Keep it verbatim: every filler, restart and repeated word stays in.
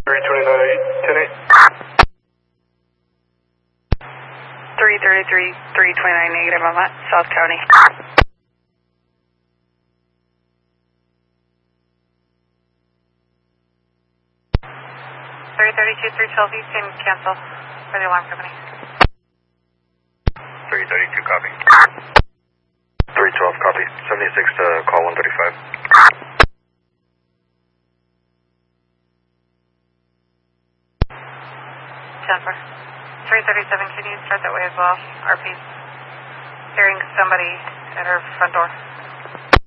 three twenty-nine, ten eight. three thirty-three, three twenty-nine, negative on that, South County. three thirty-two, three twelve, you can cancel for the alarm company. three thirty-two, copy. three twelve, copy. seventy-six to call one thirty-five. Jennifer. three thirty-seven, can you start that way as well? R P. Hearing somebody at her front door.